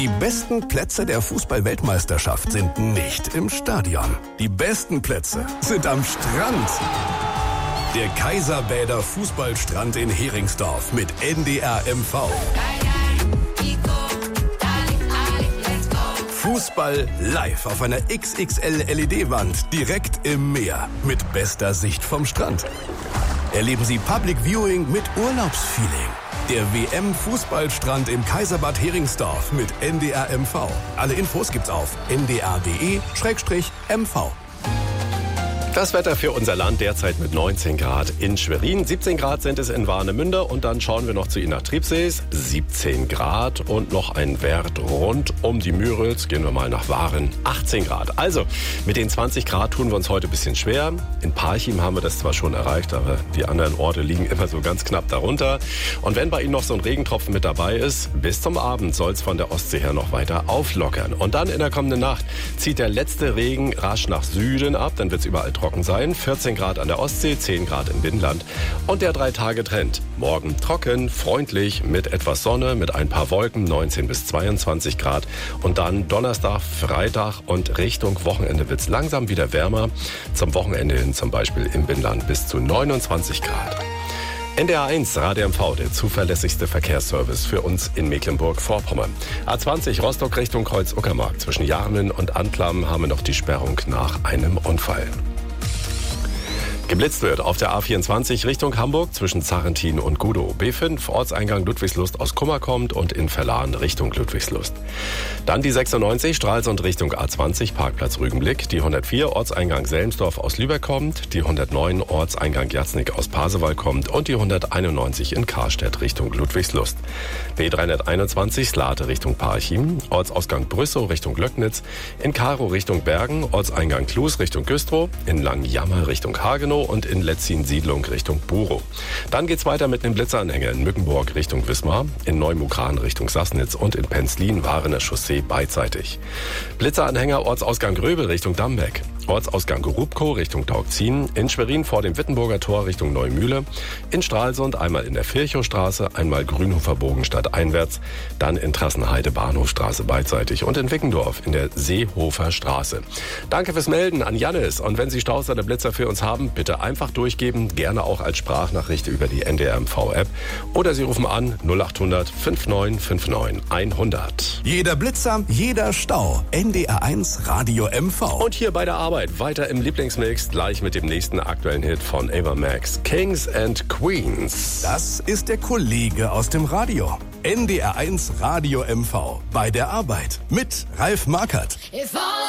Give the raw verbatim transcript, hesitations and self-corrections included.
Die besten Plätze der Fußball-Weltmeisterschaft sind nicht im Stadion. Die besten Plätze sind am Strand. Der Kaiserbäder Fußballstrand in Heringsdorf mit N D R M V. Fußball live auf einer X X L-L E D-Wand direkt im Meer mit bester Sicht vom Strand. Erleben Sie Public Viewing mit Urlaubsfeeling. Der W M-Fußballstrand im Kaiserbad Heringsdorf mit N D R M V. Alle Infos gibt's auf n d r punkt d e slash m v. Das Wetter für unser Land derzeit mit neunzehn Grad in Schwerin, siebzehn Grad sind es in Warnemünde und dann schauen wir noch zu Ihnen nach Triebsees, siebzehn Grad und noch ein Wert rund um die Müritz, gehen wir mal nach Waren, achtzehn Grad. Also mit den zwanzig Grad tun wir uns heute ein bisschen schwer. In Parchim haben wir das zwar schon erreicht, aber die anderen Orte liegen immer so ganz knapp darunter. Und wenn bei Ihnen noch so ein Regentropfen mit dabei ist, bis zum Abend soll es von der Ostsee her noch weiter auflockern. Und dann in der kommenden Nacht zieht der letzte Regen rasch nach Süden ab, dann wird es überall trocken sein. vierzehn Grad an der Ostsee, zehn Grad im Binnenland. Und der Drei-Tage-Trend. Morgen trocken, freundlich, mit etwas Sonne, mit ein paar Wolken, neunzehn bis zweiundzwanzig Grad. Und dann Donnerstag, Freitag und Richtung Wochenende wird es langsam wieder wärmer. Zum Wochenende hin zum Beispiel im Binnenland bis zu neunundzwanzig Grad. N D R eins Radio M V, der zuverlässigste Verkehrsservice für uns in Mecklenburg-Vorpommern. A zwanzig Rostock Richtung Kreuz-Uckermark. Zwischen Jarmen und Antlam haben wir noch die Sperrung nach einem Unfall. Geblitzt wird auf der A vierundzwanzig Richtung Hamburg zwischen Zarrentin und Gudow. B fünf Ortseingang Ludwigslust aus Kummer kommt und in Verlan Richtung Ludwigslust. Dann die sechsundneunzig Stralsund Richtung A zwanzig Parkplatz Rügenblick. Die hundertvier Ortseingang Selmsdorf aus Lübeck kommt. Die hundertneun Ortseingang Jatznik aus Pasewalk kommt. Und die hunderteinundneunzig in Karstedt Richtung Ludwigslust. B dreihunderteinundzwanzig Slate Richtung Parchim. Ortsausgang Brüssow Richtung Löcknitz. In Karow Richtung Bergen. Ortseingang Klus Richtung Güstrow. In Langjammer Richtung Hagenow. Und in Letzin-Siedlung Richtung Burow. Dann geht's weiter mit einem Blitzeranhänger in Mückenburg Richtung Wismar, in Neumukran Richtung Sassnitz und in Penzlin Warener Chaussee beidseitig. Blitzeranhänger Ortsausgang Gröbel Richtung Dambeck, Ortsausgang Rubkow Richtung Taugzien, in Schwerin vor dem Wittenburger Tor Richtung Neumühle, in Stralsund einmal in der Virchowstraße, einmal Grünhofer Bogen stadteinwärts, dann in Trassenheide Bahnhofstraße beidseitig und in Wickendorf in der Seehofer Straße. Danke fürs Melden an Jannis und wenn Sie Staus oder Blitzer für uns haben, bitte einfach durchgeben, gerne auch als Sprachnachricht über die N D R M V-App oder Sie rufen an null acht hundert neunundfünfzig neunundfünfzig hundert. Jeder Blitzer, jeder Stau. N D R eins Radio M V. Und hier bei der Arbeit weiter im Lieblingsmix, gleich mit dem nächsten aktuellen Hit von Ava Max, Kings and Queens. Das ist der Kollege aus dem Radio. N D R eins Radio M V. Bei der Arbeit mit Ralf Markert.